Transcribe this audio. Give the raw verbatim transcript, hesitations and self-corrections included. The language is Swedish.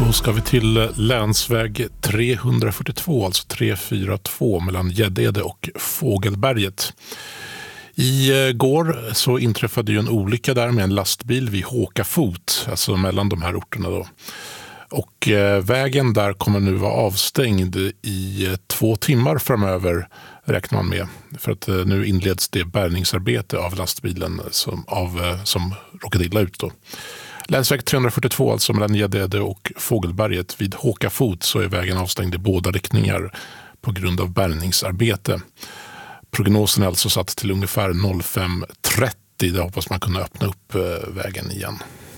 Då ska vi till länsväg trehundrafyrtiotvå, alltså tre fyra två mellan Gäddede och Fågelberget. I går så inträffade ju en olycka där med en lastbil vid Håkafot, alltså mellan de här orterna då. Och eh, vägen där kommer nu vara avstängd i eh, två timmar framöver, räknar man med. För att eh, nu inleds det bärgningsarbete av lastbilen som, av, eh, som råkade illa ut då. Länsväg trehundrafyrtiotvå, alltså mellan Gäddede och Fågelberget. Vid Håkafot så är vägen avstängd i båda riktningar på grund av bärgningsarbete. Prognosen är alltså satt till ungefär fem trettio. Där hoppas man kunna öppna upp eh, vägen igen.